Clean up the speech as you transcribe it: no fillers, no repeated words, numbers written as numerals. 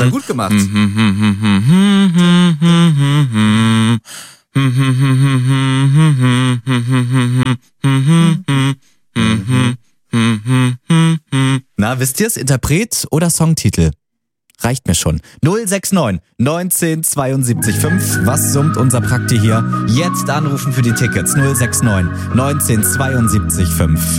Hat er gut gemacht. Na, wisst ihr's? Interpret oder Songtitel? Reicht mir schon. 069 19 72 5. Was summt unser Prakti hier? Jetzt anrufen für die Tickets. 069 19 72 5.